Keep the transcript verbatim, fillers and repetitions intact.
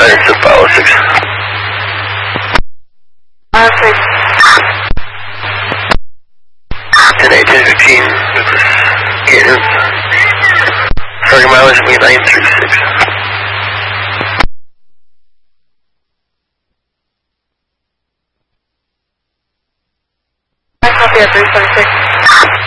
It's a Apollo six. Apollo six. ten eighteen fifteen. Getting starting mileage will be nine three six. I copy at three seven six.